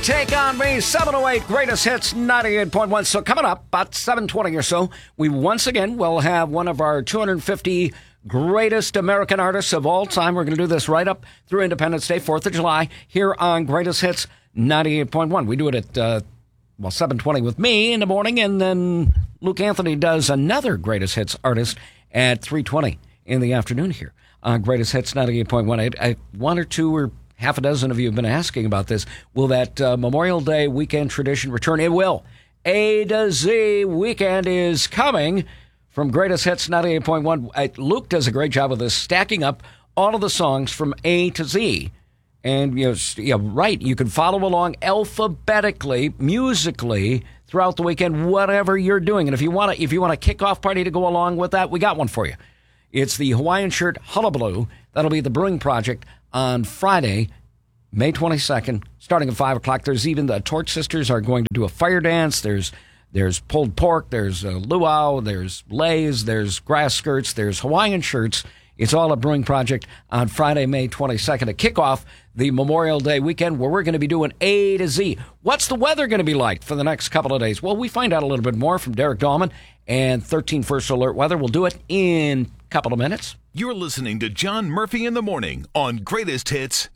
Take On Me, 708 Greatest Hits, 98.1. So coming up, about 7:20 or so, we once again will have one of our 250 greatest American artists of all time. We're going to do this right up through Independence Day, 4th of July, here on Greatest Hits 98.1. We do it at, 7:20 with me in the morning, and then Luke Anthony does another Greatest Hits artist at 3:20 in the afternoon here on Greatest Hits 98.1. One or two or half a dozen of you have been asking about this. Will that Memorial Day weekend tradition return? It will. A to Z weekend is coming from Greatest Hits 98.1. Luke does a great job of this, stacking up all of the songs from A to Z. And, you can follow along alphabetically, musically, throughout the weekend, whatever you're doing. And if you want a kickoff party to go along with that, we got one for you. It's the Hawaiian Shirt Hullabaloo. That'll be the Brewing Project on Friday, May 22nd, starting at 5 o'clock. There's even the Torch Sisters are going to do a fire dance. There's pulled pork, there's luau, there's leis, there's grass skirts, there's Hawaiian shirts. It's all a Brewing Project on Friday, May 22nd, to kick off the Memorial Day weekend, where we're going to be doing A to Z. What's the weather going to be like for the next couple of days? Well, we find out a little bit more from Derek Dahlman and 13 First Alert Weather. We'll do it in a couple of minutes. You're listening to John Murphy in the Morning on Greatest Hits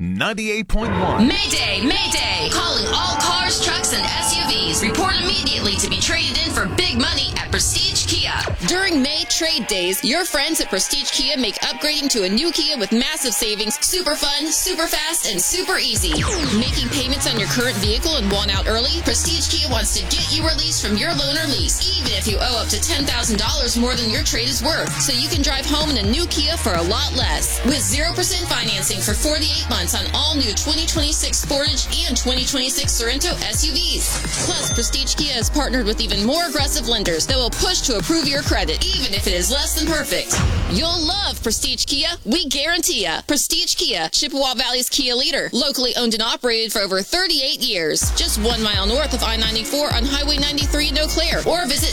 98.1. Mayday, Mayday! Calling all cars, trucks, and SUVs. Report immediately to be traded in for big money at Prestige Kia. During May Trade Days, your friends at Prestige Kia make upgrading to a new Kia with massive savings super fun, super fast, and super easy. Making payments on your current vehicle and want out early? Prestige Kia wants to get you released from your loan or lease, even if you owe up to $10,000 more than your trade is worth, so you can drive home in a new Kia for a lot less. With 0% financing for 48 months on all new 2026 Sportage and 2026 Sorento SUVs. Plus, Prestige Kia has partnered with even more aggressive lenders that will push to approve your credit, even if it is less than perfect. You'll love Prestige Kia. We guarantee ya. Prestige Kia, Chippewa Valley's Kia leader. Locally owned and operated for over 38 years. Just 1 mile north of I-94 on Highway 93 in Eau Claire. Or visit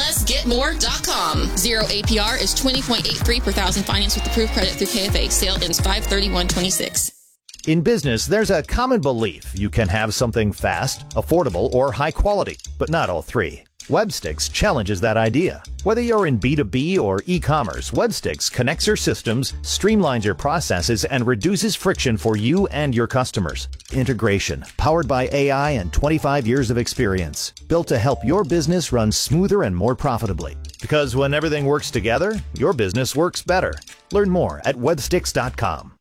spendlessgetmore.com. 0 APR is 20.83 per thousand finance with approved credit through KFA. Sale ends 5/31/26. In business, there's a common belief you can have something fast, affordable, or high quality, but not all three. Webstix challenges that idea. Whether you're in B2B or e-commerce, Webstix connects your systems, streamlines your processes, and reduces friction for you and your customers. Integration, powered by AI and 25 years of experience, built to help your business run smoother and more profitably. Because when everything works together, your business works better. Learn more at webstix.com.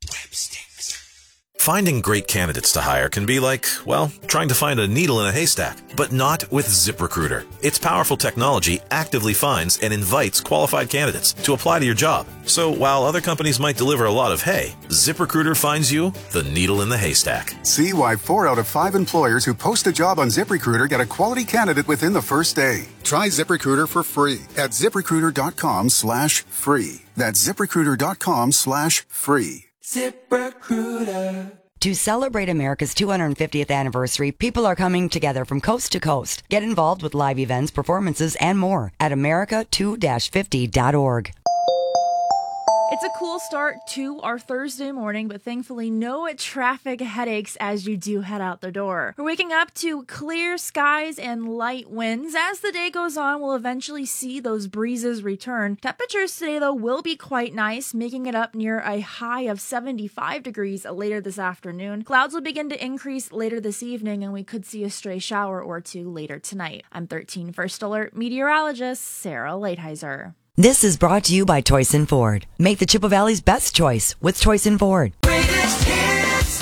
Finding great candidates to hire can be like, well, trying to find a needle in a haystack, but not with ZipRecruiter. Its powerful technology actively finds and invites qualified candidates to apply to your job. So while other companies might deliver a lot of hay, ZipRecruiter finds you the needle in the haystack. See why 4 out of 5 employers who post a job on ZipRecruiter get a quality candidate within the first day. Try ZipRecruiter for free at ZipRecruiter.com/free. That's ZipRecruiter.com/free. ZipRecruiter. To celebrate America's 250th anniversary, people are coming together from coast to coast. Get involved with live events, performances, and more at America2-50.org. It's a cool start to our Thursday morning, but thankfully no traffic headaches as you do head out the door. We're waking up to clear skies and light winds. As the day goes on, we'll eventually see those breezes return. Temperatures today, though, will be quite nice, making it up near a high of 75 degrees later this afternoon. Clouds will begin to increase later this evening, and we could see a stray shower or two later tonight. I'm 13 First Alert meteorologist Sarah Lighthizer. This is brought to you by Toyson Ford. Make the Chippewa Valley's best choice with Toyson Ford. Greatest Hits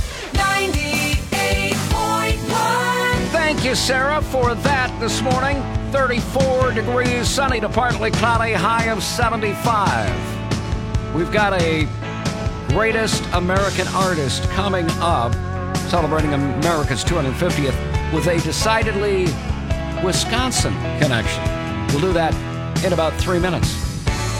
98.1. Thank you, Sarah, for that this morning. 34 degrees, sunny to partly cloudy, high of 75. We've got a greatest American artist coming up, celebrating America's 250th with a decidedly Wisconsin connection. We'll do that in about 3 minutes.